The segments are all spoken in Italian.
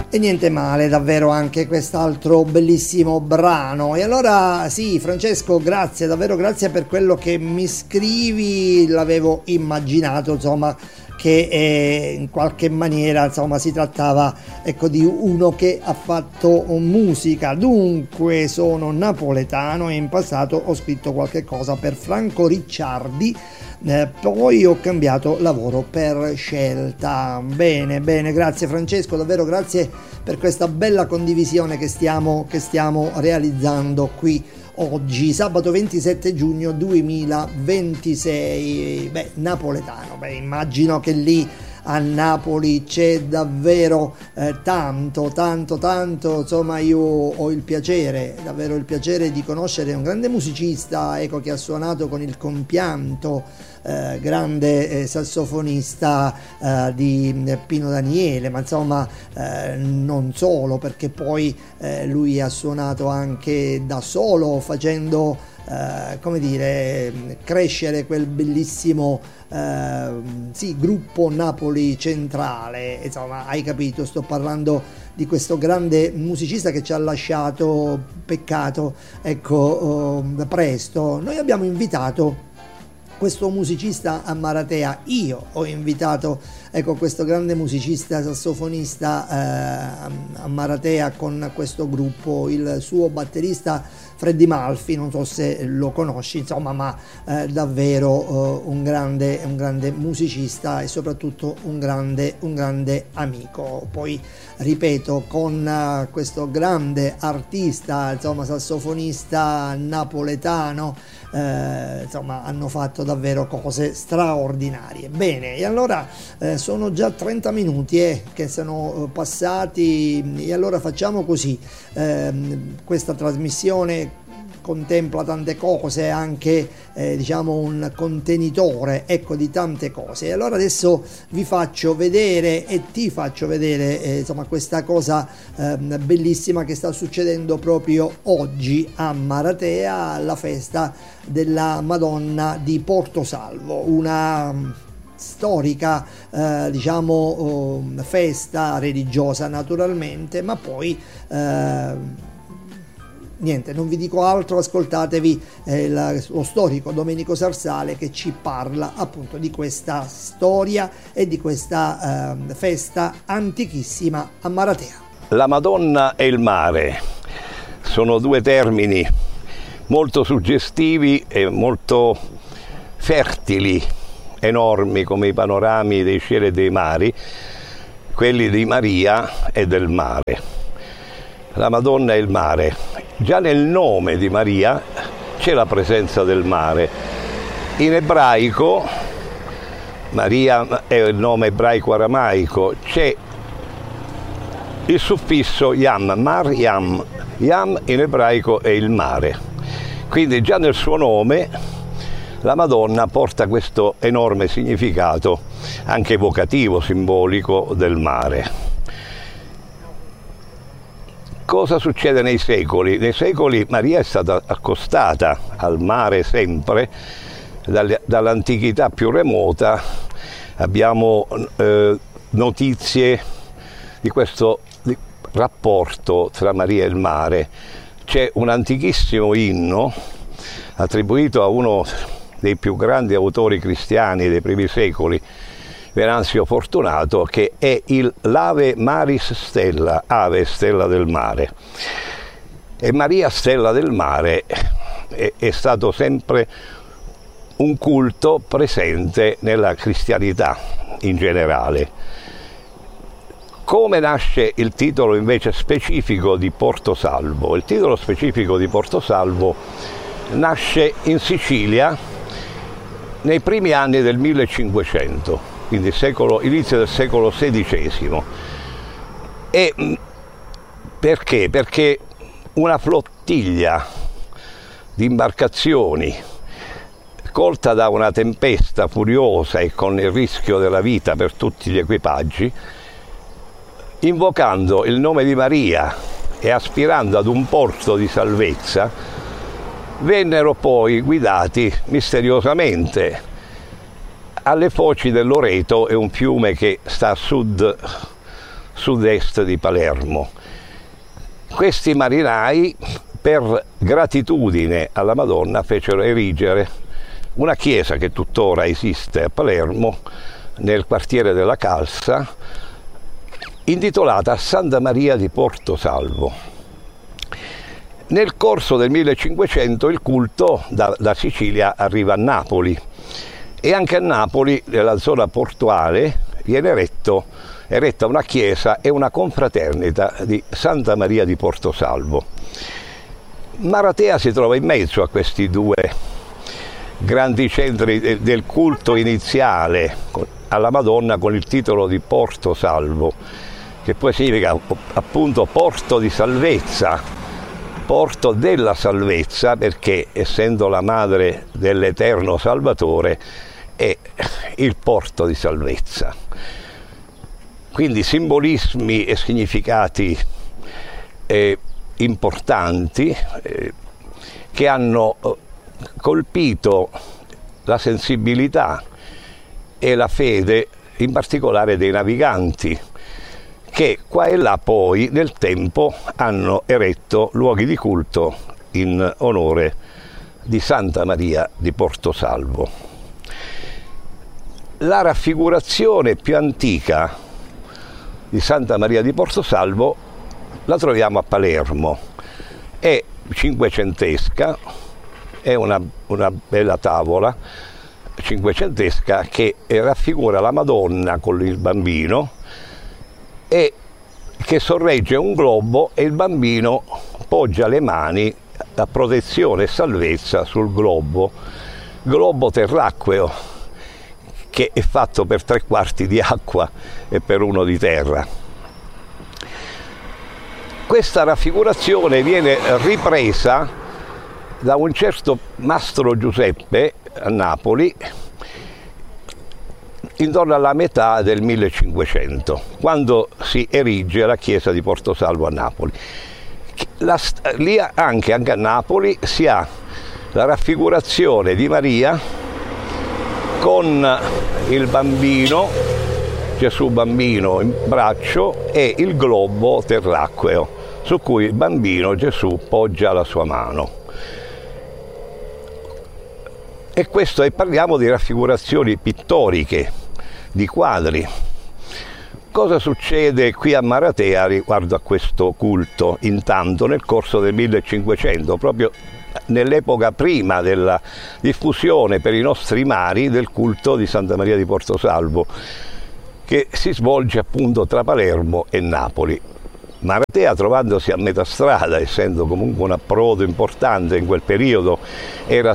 E niente male, davvero anche quest'altro bellissimo brano. E allora sì, Francesco, grazie, davvero grazie per quello che mi scrivi, l'avevo immaginato, insomma, che in qualche maniera, insomma, si trattava, ecco, di uno che ha fatto musica. Dunque sono napoletano e in passato ho scritto qualche cosa per Franco Ricciardi, poi ho cambiato lavoro per scelta. Bene, grazie Francesco, davvero grazie per questa bella condivisione che stiamo realizzando qui oggi, sabato 27 giugno 2026. Napoletano, immagino che lì a Napoli c'è davvero tanto, insomma io ho davvero il piacere di conoscere un grande musicista, ecco, che ha suonato con il compianto grande sassofonista di Pino Daniele, ma insomma non solo, perché poi lui ha suonato anche da solo, facendo come dire, crescere quel bellissimo gruppo Napoli Centrale. Insomma, hai capito, sto parlando di questo grande musicista che ci ha lasciato, peccato, ecco, presto. Noi abbiamo invitato questo musicista a Maratea, io ho invitato, ecco, questo grande musicista sassofonista a Maratea con questo gruppo, il suo batterista Freddy Malfi, non so se lo conosci, insomma, ma davvero un grande musicista e soprattutto un grande amico. Poi ripeto, con questo grande artista, insomma, sassofonista napoletano, insomma, hanno fatto davvero cose straordinarie. Bene, e allora sono già 30 minuti che sono passati, e allora facciamo così. Questa trasmissione contempla tante cose, anche diciamo un contenitore, ecco, di tante cose. E allora adesso vi faccio vedere e ti faccio vedere insomma, questa cosa bellissima che sta succedendo proprio oggi a Maratea, alla festa della Madonna di Portosalvo, una storica festa religiosa naturalmente, ma poi niente, non vi dico altro, ascoltatevi lo storico Domenico Sarsale che ci parla appunto di questa storia e di questa festa antichissima a Maratea. La Madonna e il mare sono due termini molto suggestivi e molto fertili, enormi come i panorami dei cieli e dei mari, quelli di Maria e del mare. La Madonna e il mare. Già nel nome di Maria c'è la presenza del mare. In ebraico, Maria è il nome ebraico aramaico, c'è il suffisso yam, mar yam. Yam in ebraico è il mare. Quindi già nel suo nome la Madonna porta questo enorme significato, anche evocativo, simbolico del mare. Cosa succede nei secoli? Nei secoli Maria è stata accostata al mare sempre, dall'antichità più remota abbiamo notizie di questo rapporto tra Maria e il mare. C'è un antichissimo inno attribuito a uno dei più grandi autori cristiani dei primi secoli, Venanzio Fortunato, che è l'Ave Maris Stella, Ave Stella del Mare. E Maria Stella del Mare è stato sempre un culto presente nella cristianità in generale. Come nasce il titolo invece specifico di Portosalvo? Il titolo specifico di Portosalvo nasce in Sicilia nei primi anni del 1500. Quindi inizio del secolo XVI. E perché? Perché una flottiglia di imbarcazioni colta da una tempesta furiosa e con il rischio della vita per tutti gli equipaggi, invocando il nome di Maria e aspirando ad un porto di salvezza, vennero poi guidati misteriosamente alle foci del Loreto, è un fiume che sta a sud sud-est di Palermo. Questi marinai, per gratitudine alla Madonna, fecero erigere una chiesa che tuttora esiste a Palermo, nel quartiere della Calza, intitolata Santa Maria di Porto Salvo. Nel corso del 1500 il culto da Sicilia arriva a Napoli, e anche a Napoli, nella zona portuale, viene eretta una chiesa e una confraternita di Santa Maria di Porto Salvo. Maratea si trova in mezzo a questi due grandi centri del culto iniziale alla Madonna, con il titolo di Porto Salvo, che poi significa appunto porto di salvezza, porto della salvezza, perché essendo la madre dell'Eterno Salvatore è il porto di salvezza. Quindi simbolismi e significati importanti che hanno colpito la sensibilità e la fede, in particolare dei naviganti, che qua e là poi nel tempo hanno eretto luoghi di culto in onore di Santa Maria di Porto Salvo. La raffigurazione più antica di Santa Maria di Porto Salvo la troviamo a Palermo, è cinquecentesca, è una bella tavola cinquecentesca che raffigura la Madonna con il bambino e che sorregge un globo, e il bambino poggia le mani a protezione e salvezza sul globo terracqueo, che è fatto per 3/4 di acqua e per 1 di terra. Questa raffigurazione viene ripresa da un certo Mastro Giuseppe a Napoli intorno alla metà del 1500, quando si erige la chiesa di Porto Salvo a Napoli. Lì anche a Napoli si ha la raffigurazione di Maria con il bambino, Gesù bambino in braccio, e il globo terracqueo su cui il bambino Gesù poggia la sua mano. E questo, e parliamo di raffigurazioni pittoriche, di quadri. Cosa succede qui a Maratea riguardo a questo culto? Intanto nel corso del 1500, proprio nell'epoca prima della diffusione per i nostri mari del culto di Santa Maria di Porto Salvo, che si svolge appunto tra Palermo e Napoli. Maratea, trovandosi a metà strada, essendo comunque un approdo importante in quel periodo, era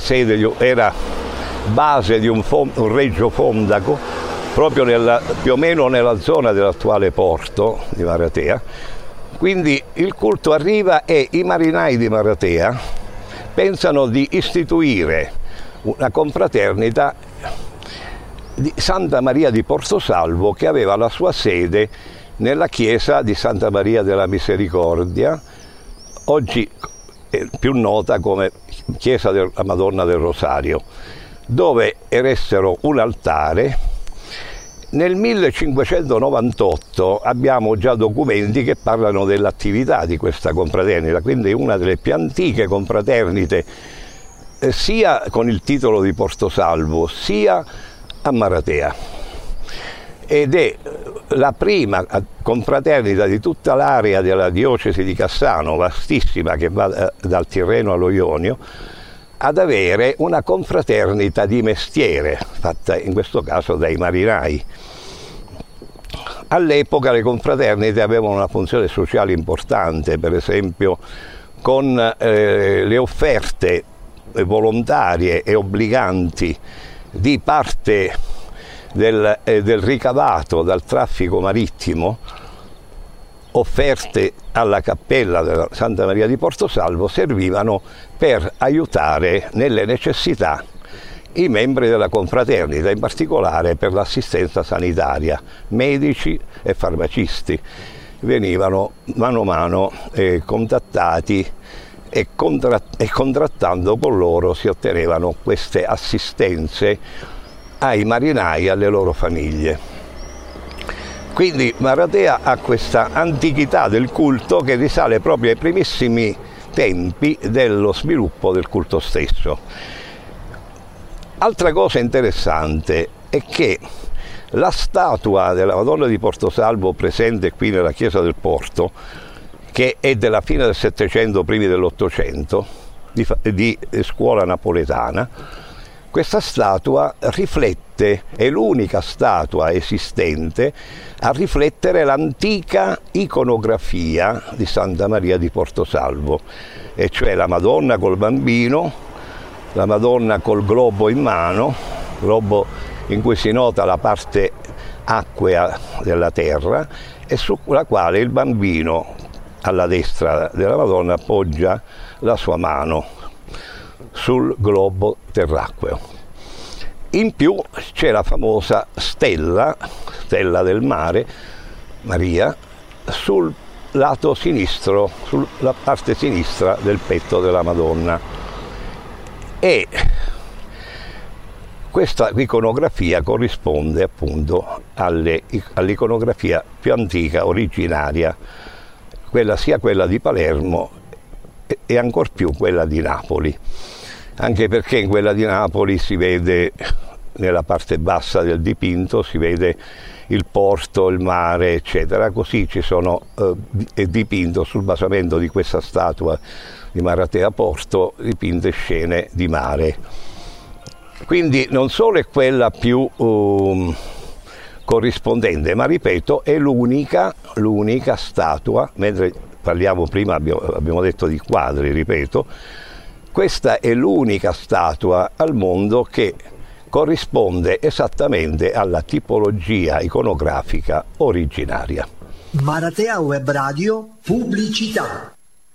base di un reggio fondaco, proprio più o meno nella zona dell'attuale porto di Maratea. Quindi il culto arriva e i marinai di Maratea pensano di istituire una confraternita di Santa Maria di Porto Salvo, che aveva la sua sede nella chiesa di Santa Maria della Misericordia, oggi più nota come chiesa della Madonna del Rosario, dove eressero un altare. Nel 1598 abbiamo già documenti che parlano dell'attività di questa confraternita, quindi una delle più antiche confraternite sia con il titolo di Porto Salvo sia a Maratea, ed è la prima confraternita di tutta l'area della diocesi di Cassano, vastissima, che va dal Tirreno allo Ionio, ad avere una confraternita di mestiere, fatta in questo caso dai marinai. All'epoca le confraternite avevano una funzione sociale importante, per esempio con le offerte volontarie e obbliganti di parte del ricavato dal traffico marittimo, offerte alla cappella della Santa Maria di Porto Salvo, servivano per aiutare nelle necessità i membri della confraternita, in particolare per l'assistenza sanitaria. Medici e farmacisti venivano mano a mano contattati e contrattando con loro si ottenevano queste assistenze ai marinai e alle loro famiglie. Quindi Maratea ha questa antichità del culto che risale proprio ai primissimi tempi dello sviluppo del culto stesso. Altra cosa interessante è che la statua della Madonna di Portosalvo presente qui nella chiesa del Porto, che è della fine del Settecento, primi dell'Ottocento, di scuola napoletana, questa statua riflette, è l'unica statua esistente a riflettere l'antica iconografia di Santa Maria di Portosalvo, e cioè la Madonna col bambino, la Madonna col globo in mano, globo in cui si nota la parte acquea della terra, e sulla quale il bambino alla destra della Madonna appoggia la sua mano sul globo terracqueo. In più c'è la famosa stella del mare, Maria, sul lato sinistro, sulla parte sinistra del petto della Madonna. E questa iconografia corrisponde appunto all'iconografia più antica, originaria, sia quella di Palermo e ancor più quella di Napoli, anche perché in quella di Napoli si vede, nella parte bassa del dipinto, si vede il porto, il mare, eccetera. Così ci sono dipinto sul basamento di questa statua di Maratea Porto, dipinte scene di mare. Quindi non solo è quella più corrispondente, ma ripeto, è l'unica statua, mentre parliamo prima, abbiamo detto di quadri, ripeto, questa è l'unica statua al mondo che corrisponde esattamente alla tipologia iconografica originaria. Maratea Web Radio, pubblicità.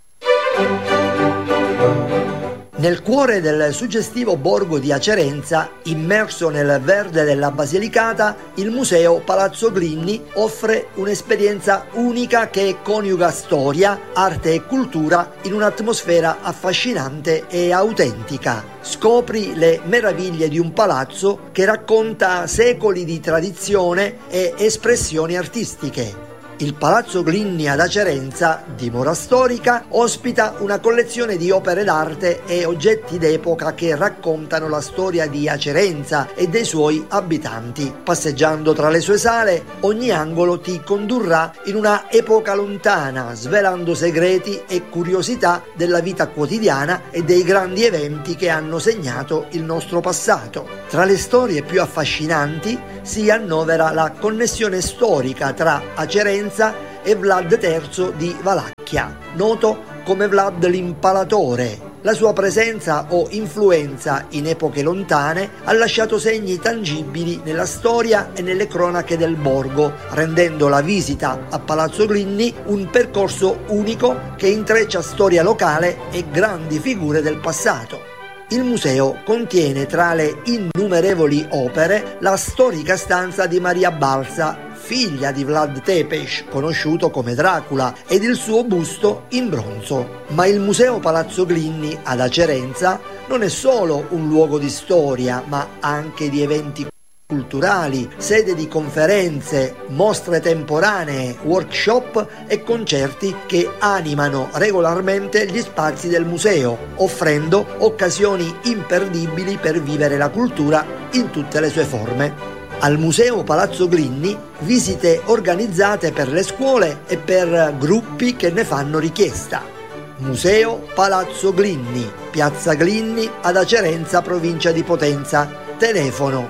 Nel cuore del suggestivo borgo di Acerenza, immerso nel verde della Basilicata, il museo Palazzo Glinni offre un'esperienza unica che coniuga storia, arte e cultura in un'atmosfera affascinante e autentica. Scopri le meraviglie di un palazzo che racconta secoli di tradizione e espressioni artistiche. Il Palazzo Glinni ad Acerenza, dimora storica, ospita una collezione di opere d'arte e oggetti d'epoca che raccontano la storia di Acerenza e dei suoi abitanti. Passeggiando tra le sue sale, ogni angolo ti condurrà in una epoca lontana, svelando segreti e curiosità della vita quotidiana e dei grandi eventi che hanno segnato il nostro passato. Tra le storie più affascinanti si annovera la connessione storica tra Acerenza e Vlad III di Valacchia, noto come Vlad l'Impalatore. La sua presenza o influenza in epoche lontane ha lasciato segni tangibili nella storia e nelle cronache del borgo, rendendo la visita a Palazzo Glinni un percorso unico che intreccia storia locale e grandi figure del passato. Il museo contiene tra le innumerevoli opere la storica stanza di Maria Balsa, figlia di Vlad Tepes, conosciuto come Dracula, ed il suo busto in bronzo. Ma il museo Palazzo Glinni ad Acerenza non è solo un luogo di storia, ma anche di eventi culturali, sede di conferenze, mostre temporanee, workshop e concerti che animano regolarmente gli spazi del museo, offrendo occasioni imperdibili per vivere la cultura in tutte le sue forme. Al Museo Palazzo Glinni visite organizzate per le scuole e per gruppi che ne fanno richiesta. Museo Palazzo Glinni, Piazza Glinni ad Acerenza, provincia di Potenza. Telefono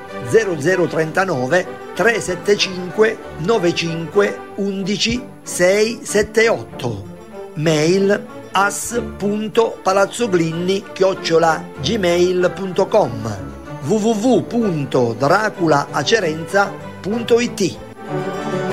0039 375 95 11 678. Mail as.palazzoglinni@gmail.com www.draculaacerenza.it.